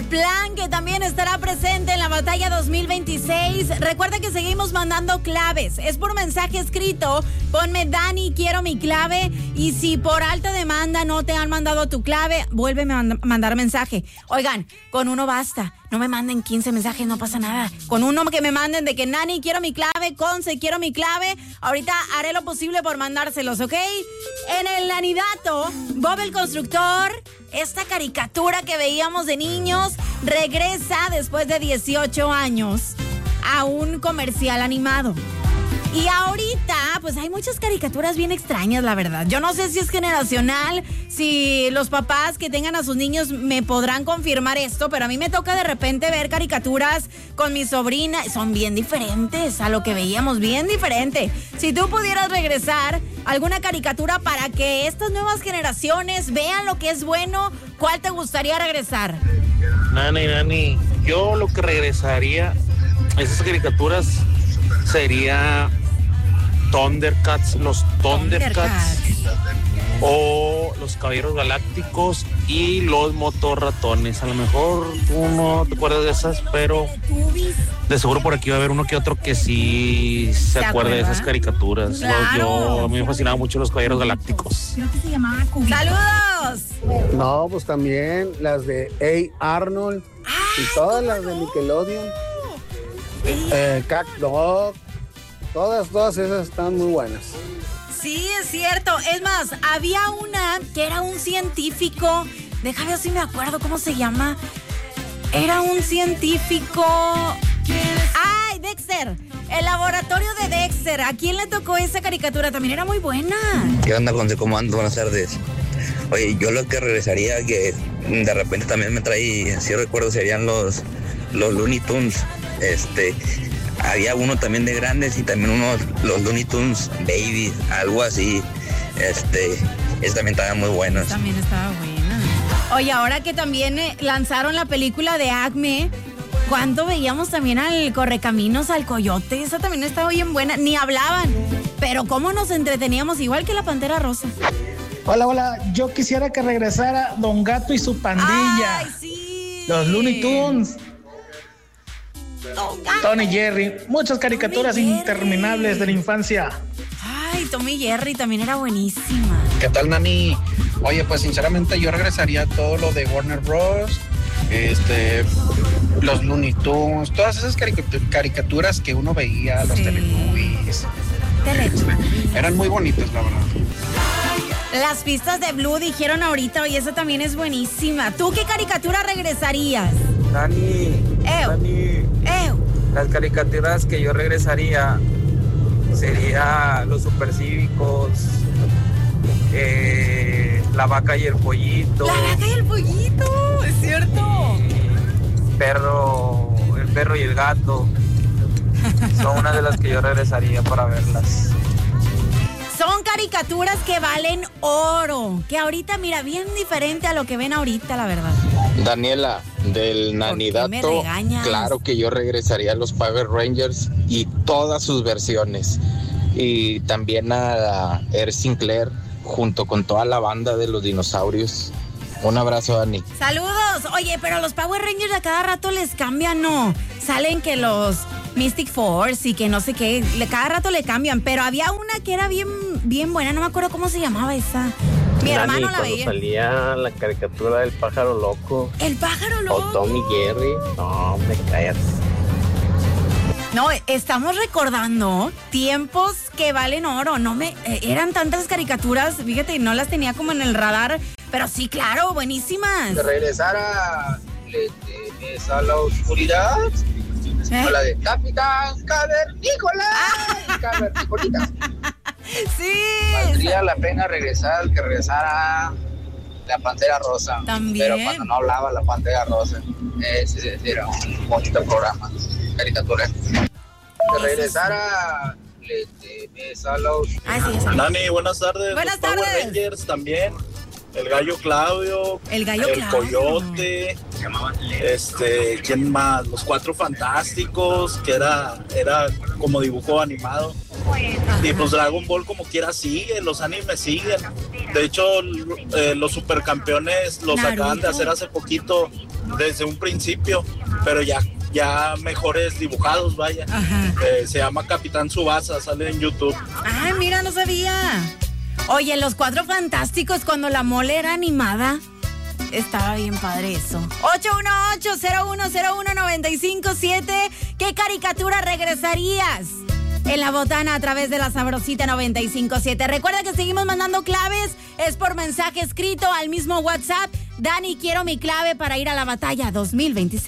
Plan, que también estará presente en la batalla 2026. Recuerda que seguimos mandando claves. Es por mensaje escrito. Ponme Dani, quiero mi clave. Y si por alta demanda no te han mandado tu clave, vuélveme a mandar mensaje. Oigan, con uno basta. No me manden 15 mensajes, no pasa nada. Con uno que me manden de que Nani, quiero mi clave, Conce, quiero mi clave. Ahorita haré lo posible por mandárselos, ¿ok? En el Nanidato, Bob el Constructor, esta caricatura que veíamos de niños, regresa después de 18 años a un comercial animado. Y ahorita, pues hay muchas caricaturas bien extrañas, la verdad. Yo no sé si es generacional, si los papás que tengan a sus niños me podrán confirmar esto, pero a mí me toca de repente ver caricaturas con mi sobrina. Son bien diferentes a lo que veíamos, bien diferente. Si tú pudieras regresar a alguna caricatura para que estas nuevas generaciones vean lo que es bueno, ¿cuál te gustaría regresar? Nani, yo lo que regresaría a esas caricaturas sería Thundercats, los Thundercats o los Caballeros Galácticos y los Motorratones. A lo mejor tú no te acuerdas de esas, pero de seguro por aquí va a haber uno que otro que sí se acuerde de esas caricaturas. Claro. A mí me fascinaban mucho los Caballeros Galácticos. Creo que se llamaba Cubi. ¡Saludos! No, pues también las de Arnold y todas las de Nickelodeon. Cat Dog. Todas esas están muy buenas. Sí, es cierto. Es más, había una que era un científico. Déjame ver si me acuerdo cómo se llama. Era un científico. ¡Ay, Dexter! El laboratorio de Dexter. ¿A quién le tocó esa caricatura? También era muy buena. ¿Qué onda, Conce? ¿Cómo andas? Buenas tardes. Oye, yo lo que regresaría, que de repente también me trae, si recuerdo, serían los Looney Tunes. Había uno también de grandes y también los Looney Tunes Baby, algo así. Esos también estaban muy buenos. También estaba buena. Oye, ahora que también lanzaron la película de Acme, ¿cuánto veíamos también al Correcaminos, al Coyote? Esa también estaba bien buena. Ni hablaban, pero cómo nos entreteníamos, igual que la Pantera Rosa. Hola, yo quisiera que regresara Don Gato y su pandilla. ¡Ay, sí! Los Looney Tunes. Tony Jerry, muchas caricaturas interminables de la infancia. Ay, Tommy Jerry también era buenísima. ¿Qué tal, Nani? Oye, pues sinceramente yo regresaría a todo lo de Warner Bros., los Looney Tunes, todas esas caricaturas que uno veía, los Teletubbies. Eran muy bonitas, la verdad. Las pistas de Blue dijeron ahorita, y esa también es buenísima. ¿Tú qué caricatura regresarías? Dani, las caricaturas que yo regresaría sería los Supercívicos, La Vaca y el Pollito. La Vaca y el Pollito, es cierto. El Perro y el Gato. Son una de las que yo regresaría para verlas. Son caricaturas que valen oro, que ahorita, mira, bien diferente a lo que ven ahorita, la verdad. Daniela, del Nanidato, claro que yo regresaría a los Power Rangers y todas sus versiones. Y también a Air Sinclair, junto con toda la banda de los dinosaurios. Un abrazo, Dani. Saludos. Oye, pero los Power Rangers a cada rato les cambian, ¿no? Salen que los Mystic Force y que no sé qué, cada rato le cambian, pero había una que era bien buena, no me acuerdo cómo se llamaba esa. Mi hermano la veía. Salía la caricatura del pájaro loco. El pájaro loco. O Tommy Jerry. No, me callas. No, estamos recordando tiempos que valen oro. Eran tantas caricaturas, fíjate, no las tenía como en el radar, pero sí, claro, buenísimas. De regresar a la oscuridad. O la de Capitán Cavernícola. Sí. Valdría la pena regresar a la Pantera Rosa. También. Pero cuando no hablaba la Pantera Rosa. Era un bonito programa. Caricatura. De regresar a la oscuridad. Dani, buenas tardes. Buenas Los tardes. Power Rangers también. El Gallo Claudio. El Coyote. ¿Quién más? Los Cuatro Fantásticos, que era como dibujo animado. Y pues Dragon Ball como quiera sigue, los animes siguen. De hecho, los supercampeones los acaban de hacer hace poquito, desde un principio, pero ya mejores dibujados, vaya. Se llama Capitán Tsubasa, sale en YouTube. Ay, mira, no sabía. Oye, los Cuatro Fantásticos, cuando la mole era animada, estaba bien padre eso. 818-0101-957. ¿Qué caricatura regresarías en la botana a través de la Sabrosita 957? Recuerda que seguimos mandando claves. Es por mensaje escrito al mismo WhatsApp. Dani, quiero mi clave para ir a la batalla 2026.